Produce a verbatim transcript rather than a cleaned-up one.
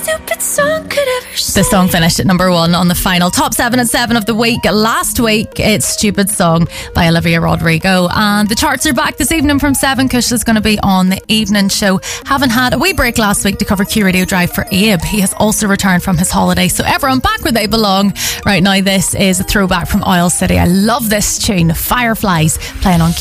stupid song could ever The song finished at number one on the final top seven at seven of the week. Last week, it's Stupid Song by Olivia Rodrigo. And the charts are back this evening from seven. Kush is going to be on the evening show. Having had a wee break last week to cover Q Radio Drive for Abe, he has also returned from his holiday. So everyone back where they belong. Right now, this is a throwback from Oil City. I love this tune, Fireflies, playing on